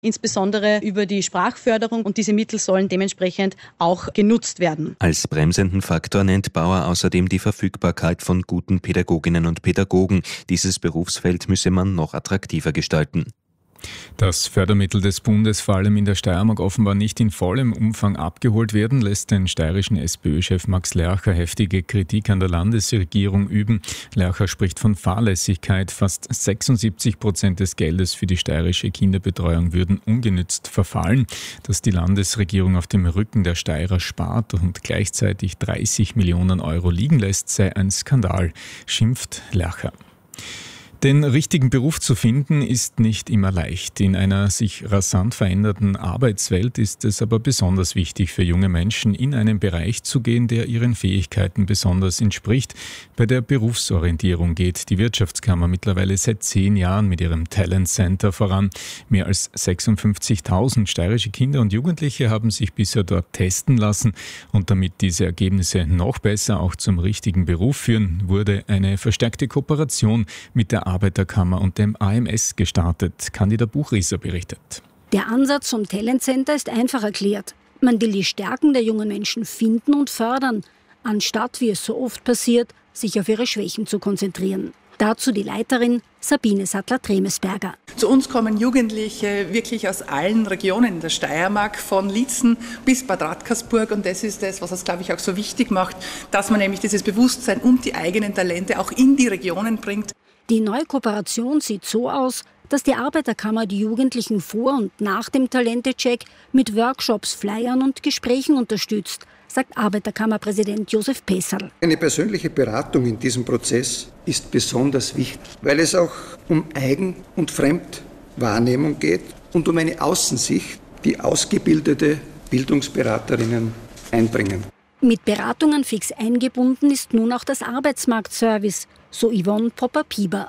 insbesondere über die Sprachförderung, und diese Mittel sollen dementsprechend auch genutzt werden. Als bremsenden Faktor nennt Bauer außerdem die Verfügbarkeit von guten Pädagoginnen und Pädagogen. Dieses Berufsfeld müsse man noch attraktiver gestalten. Dass Fördermittel des Bundes vor allem in der Steiermark offenbar nicht in vollem Umfang abgeholt werden, lässt den steirischen SPÖ-Chef Max Lercher heftige Kritik an der Landesregierung üben. Lercher spricht von Fahrlässigkeit. Fast 76% des Geldes für die steirische Kinderbetreuung würden ungenützt verfallen. Dass die Landesregierung auf dem Rücken der Steirer spart und gleichzeitig 30 Millionen Euro liegen lässt, sei ein Skandal, schimpft Lercher. Den richtigen Beruf zu finden ist nicht immer leicht. In einer sich rasant verändernden Arbeitswelt ist es aber besonders wichtig für junge Menschen, in einen Bereich zu gehen, der ihren Fähigkeiten besonders entspricht. Bei der Berufsorientierung geht die Wirtschaftskammer mittlerweile seit 10 Jahren mit ihrem Talent Center voran. Mehr als 56.000 steirische Kinder und Jugendliche haben sich bisher dort testen lassen. Und damit diese Ergebnisse noch besser auch zum richtigen Beruf führen, wurde eine verstärkte Kooperation mit der Arbeiterkammer und dem AMS gestartet. Candida Buchrieser berichtet. Der Ansatz vom Talent Center ist einfach erklärt. Man will die Stärken der jungen Menschen finden und fördern, anstatt, wie es so oft passiert, sich auf ihre Schwächen zu konzentrieren. Dazu die Leiterin Sabine Sattler-Tremesberger. Zu uns kommen Jugendliche wirklich aus allen Regionen der Steiermark, von Liezen bis Bad Radkersburg. Und das ist das, was es, glaube ich, auch so wichtig macht, dass man nämlich dieses Bewusstsein um die eigenen Talente auch in die Regionen bringt. Die neue Kooperation sieht so aus, dass die Arbeiterkammer die Jugendlichen vor und nach dem Talentecheck mit Workshops, Flyern und Gesprächen unterstützt, sagt Arbeiterkammerpräsident Josef Pesserl. Eine persönliche Beratung in diesem Prozess ist besonders wichtig, weil es auch um Eigen- und Fremdwahrnehmung geht und um eine Außensicht, die ausgebildete Bildungsberaterinnen einbringen. Mit Beratungen fix eingebunden ist nun auch das Arbeitsmarktservice, so Yvonne Popper-Pieber.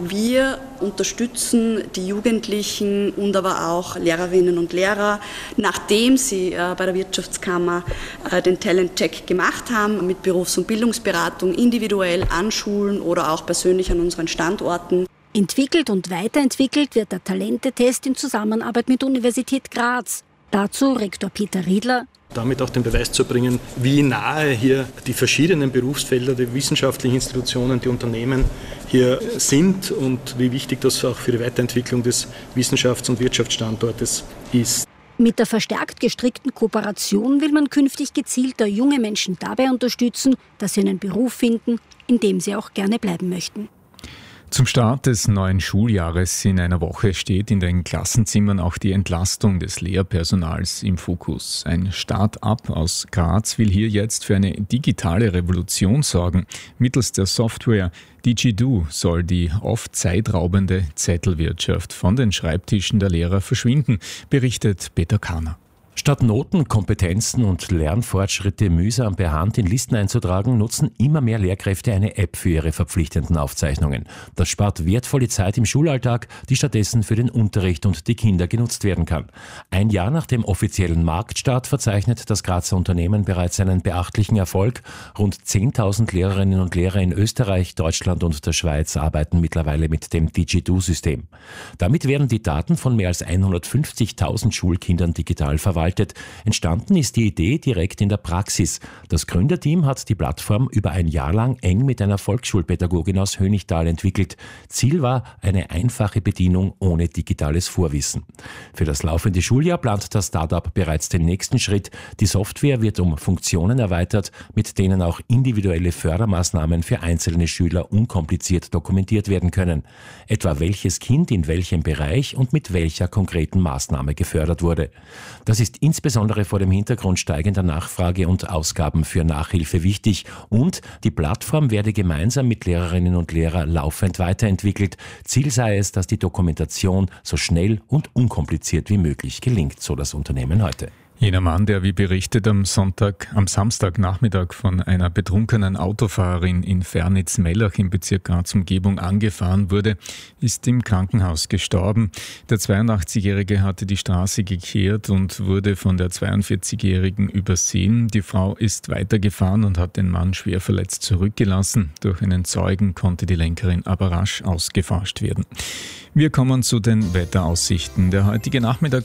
Wir unterstützen die Jugendlichen und aber auch Lehrerinnen und Lehrer, nachdem sie bei der Wirtschaftskammer den Talent-Check gemacht haben, mit Berufs- und Bildungsberatung individuell an Schulen oder auch persönlich an unseren Standorten. Entwickelt und weiterentwickelt wird der Talentetest in Zusammenarbeit mit der Universität Graz. Dazu Rektor Peter Riedler. Damit auch den Beweis zu bringen, wie nahe hier die verschiedenen Berufsfelder, die wissenschaftlichen Institutionen, die Unternehmen hier sind und wie wichtig das auch für die Weiterentwicklung des Wissenschafts- und Wirtschaftsstandortes ist. Mit der verstärkt gestrickten Kooperation will man künftig gezielter junge Menschen dabei unterstützen, dass sie einen Beruf finden, in dem sie auch gerne bleiben möchten. Zum Start des neuen Schuljahres in einer Woche steht in den Klassenzimmern auch die Entlastung des Lehrpersonals im Fokus. Ein Start-up aus Graz will hier jetzt für eine digitale Revolution sorgen. Mittels der Software DigiDo soll die oft zeitraubende Zettelwirtschaft von den Schreibtischen der Lehrer verschwinden, berichtet Peter Kahner. Statt Noten, Kompetenzen und Lernfortschritte mühsam per Hand in Listen einzutragen, nutzen immer mehr Lehrkräfte eine App für ihre verpflichtenden Aufzeichnungen. Das spart wertvolle Zeit im Schulalltag, die stattdessen für den Unterricht und die Kinder genutzt werden kann. Ein Jahr nach dem offiziellen Marktstart verzeichnet das Grazer Unternehmen bereits einen beachtlichen Erfolg. Rund 10.000 Lehrerinnen und Lehrer in Österreich, Deutschland und der Schweiz arbeiten mittlerweile mit dem DigiDo-System. Damit werden die Daten von mehr als 150.000 Schulkindern digital verwaltet. Entstanden ist die Idee direkt in der Praxis. Das Gründerteam hat die Plattform über ein Jahr lang eng mit einer Volksschulpädagogin aus Hönichtal entwickelt. Ziel war eine einfache Bedienung ohne digitales Vorwissen. Für das laufende Schuljahr plant das Startup bereits den nächsten Schritt. Die Software wird um Funktionen erweitert, mit denen auch individuelle Fördermaßnahmen für einzelne Schüler unkompliziert dokumentiert werden können. Etwa welches Kind in welchem Bereich und mit welcher konkreten Maßnahme gefördert wurde. Das ist insbesondere vor dem Hintergrund steigender Nachfrage und Ausgaben für Nachhilfe wichtig und die Plattform werde gemeinsam mit Lehrerinnen und Lehrern laufend weiterentwickelt. Ziel sei es, dass die Dokumentation so schnell und unkompliziert wie möglich gelingt, so das Unternehmen heute. Jener Mann, der wie berichtet am Samstagnachmittag von einer betrunkenen Autofahrerin in Fernitz-Mellach im Bezirk Graz-Umgebung angefahren wurde, ist im Krankenhaus gestorben. Der 82-Jährige hatte die Straße gekehrt und wurde von der 42-Jährigen übersehen. Die Frau ist weitergefahren und hat den Mann schwer verletzt zurückgelassen. Durch einen Zeugen konnte die Lenkerin aber rasch ausgeforscht werden. Wir kommen zu den Wetteraussichten. Der heutige Nachmittag